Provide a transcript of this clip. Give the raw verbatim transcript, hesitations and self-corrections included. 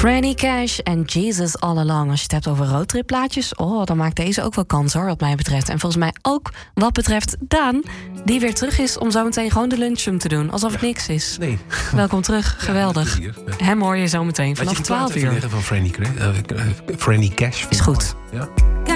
Franny Cash en Jesus All Along. Als je het hebt over roadtripplaatjes, oh, dan maakt deze ook wel kans hoor, wat mij betreft. En volgens mij ook wat betreft Daan, die weer terug is om zo meteen gewoon de lunchroom te doen. Alsof het ja. niks is. Nee. Welkom terug, geweldig. Ja, Hem hoor je zo meteen vanaf twaalf uur. Van Franny, uh, Franny Cash. Is goed. Ja.